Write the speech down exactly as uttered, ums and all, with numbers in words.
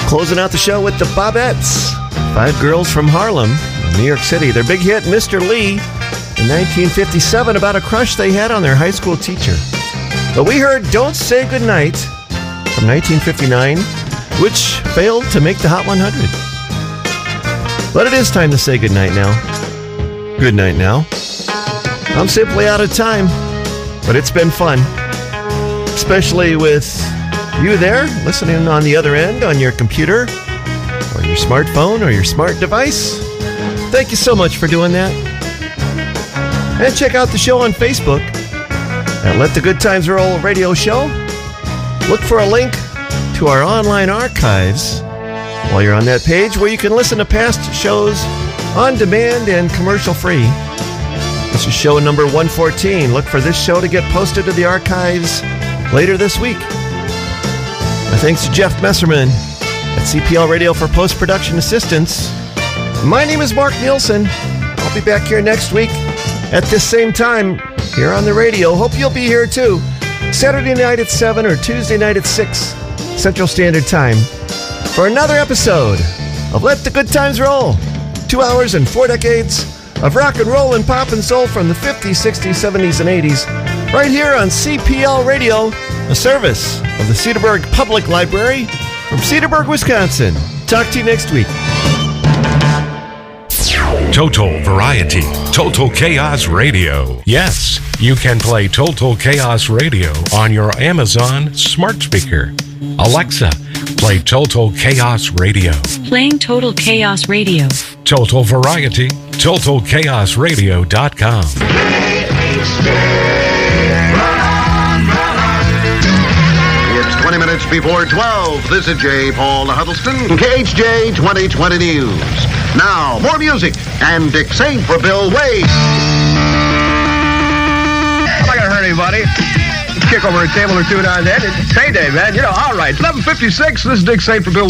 Closing out the show with the Bobettes. Five girls from Harlem, New York City. Their big hit, Mister Lee, in nineteen fifty-seven, about a crush they had on their high school teacher. But we heard Don't Say Goodnight from nineteen fifty-nine, which failed to make the Hot one hundred. But it is time to say goodnight now. Good night now. I'm simply out of time, but it's been fun. Especially with you there, listening on the other end on your computer, or your smartphone, or your smart device. Thank you so much for doing that. And check out the show on Facebook at Let the Good Times Roll Radio Show. Look for a link to our online archives while you're on that page, where you can listen to past shows on demand and commercial free. This is show number one fourteen. Look for this show to get posted to the archives later this week. My thanks to Jeff Messerman at C P L Radio for post-production assistance. My name is Mark Nielsen. I'll be back here next week at this same time here on the radio. Hope you'll be here too. Saturday night at seven or Tuesday night at six Central Standard Time for another episode of Let the Good Times Roll. Two hours and four decades of rock and roll and pop and soul from the fifties, sixties, seventies, and eighties. Right here on C P L Radio, a service of the Cedarburg Public Library from Cedarburg, Wisconsin. Talk to you next week. Total Variety, Total Chaos Radio. Yes, you can play Total Chaos Radio on your Amazon smart speaker. Alexa, play Total Chaos Radio. Playing Total Chaos Radio. Total Variety, Total Chaos Radio dot com. It's twenty minutes before twelve. This is J. Paul Huddleston, K H J twenty twenty News. Now, more music and Dick Saint for Bill Wade. I'm not going to hurt anybody. Just kick over a table or two now and then. It's payday, man. You know, all right. eleven fifty-six. This is Dick Saint for Bill Wade.